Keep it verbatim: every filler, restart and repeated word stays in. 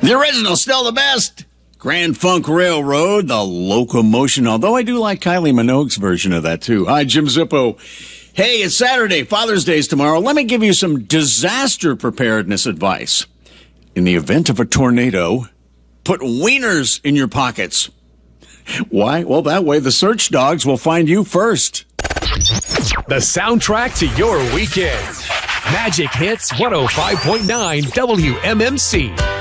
The original, still the best. Grand Funk Railroad, the Locomotion, although I do like Kylie Minogue's version of that, too. Hi, Jim Zippo. Hey, it's Saturday. Father's Day's tomorrow. Let me give you some disaster preparedness advice. In the event of a tornado, put wieners in your pockets. Why? Well, that way the search dogs will find you first. The soundtrack to your weekend. Magic Hits one oh five point nine W M M C.